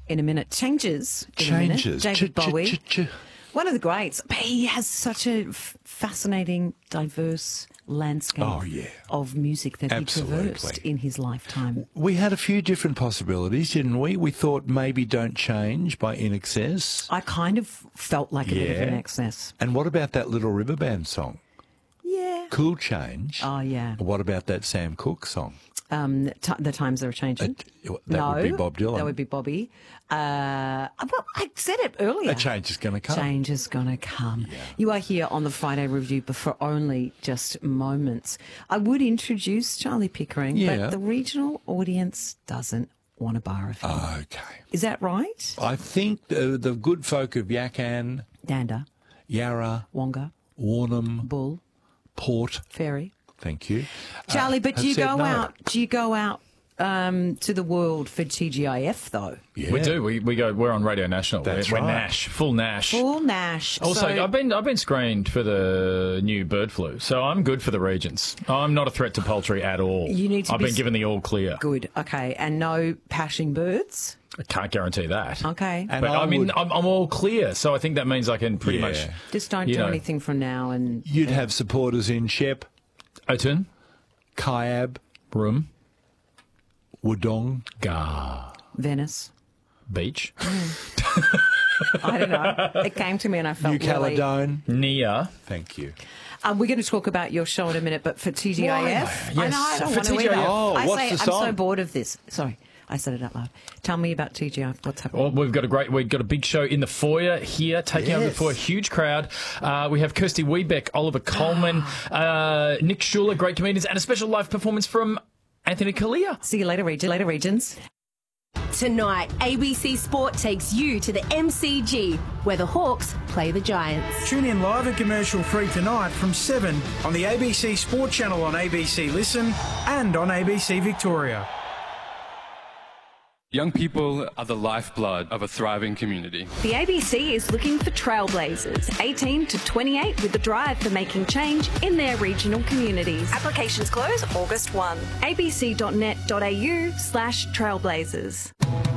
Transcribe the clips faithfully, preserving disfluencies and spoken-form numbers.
in a minute. Changes in Changes. a minute. David Bowie. Ch- ch- ch- One of the greats. But he has such a f- fascinating, diverse landscape Oh, yeah. of music that Absolutely. he traversed in his lifetime. We had a few different possibilities, didn't we? We thought maybe Don't Change by In Excess. I kind of felt like a bit of Yeah. an excess. And what about that Little River Band song? Yeah. Cool Change. Oh, yeah. What about that Sam Cooke song? Um, t- the times are changing. Uh, that no, would be Bob Dylan. That would be Bobby. Uh, well, I said it earlier. A change is going to come. Change is going to come. Yeah. You are here on the Friday Review, but for only just moments. I would introduce Charlie Pickering, Yeah. but the regional audience doesn't want a bar of him. Okay. Is that right? I think the, the good folk of Yakan, Danda, Yarra, Wonga, Warnham, Bull, Port, Ferry. thank you. Charlie, uh, but do have you said go no. out? Do you go out um, to the world for T G I F though? Yeah. We do. We we go. We're on Radio National. That's we're, we're right. Nash, full Nash. Full Nash. Also, So- I've been I've been screened for the new bird flu, so I'm good for the regions. I'm not a threat to poultry at all. You need to I've be been s- given the all clear. Good. Okay. And no pashing birds? I can't guarantee that. Okay. And But I, I mean, would- I'm, I'm all clear, so I think that means I can pretty Yeah. much. Just don't you do know. anything from now and You'd have supporters in Shep, Oton, Kiab, Room, Wudong. Ga, Venice. Beach, I don't know. It came to me and I felt New really... Caledon. Nia. Thank you. Um, we're going to talk about your show in a minute, but for T G I F, Why? I know I Yes, don't for want to T G I F. either. Oh, I what's say the I'm so song? bored of this. Sorry, I said it out loud. Tell me about T G I F. What's happening? Well, we've got a great, we've got a big show in the foyer here, taking over the Yes. foyer, huge crowd. Uh, we have Kirsty Wiebeck, Oliver Coleman, uh, Nick Schuler, great comedians, and a special live performance from Anthony Kalia. See you later, region. Later, regions. Tonight, A B C Sport takes you to the M C G, where the Hawks play the Giants. Tune in live and commercial free tonight from seven on the A B C Sport channel on A B C Listen and on A B C Victoria. Young people are the lifeblood of a thriving community. The A B C is looking for trailblazers, eighteen to twenty-eight, with the drive for making change in their regional communities. Applications close August first. a b c dot net dot a u slash trailblazers.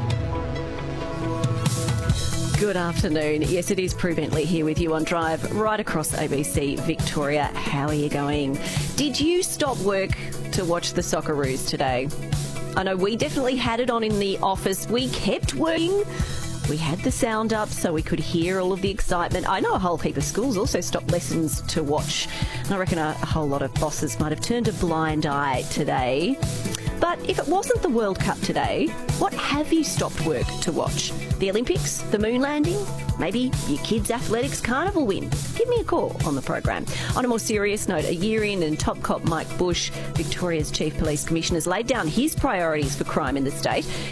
Good afternoon. Yes, it is Prue Bentley here with you on Drive right across A B C Victoria. How are you going? Did you stop work to watch the Socceroos today? I know we definitely had it on in the office. We kept working. We had the sound up so we could hear all of the excitement. I know a whole heap of schools also stopped lessons to watch. And I reckon a, a whole lot of bosses might have turned a blind eye today. But if it wasn't the World Cup today, what have you stopped work to watch? The Olympics? The moon landing? Maybe your kids' athletics carnival win? Give me a call on the program. On a more serious note, a year in and top cop Mike Bush, Victoria's Chief Police Commissioner, has laid down his priorities for crime in the state.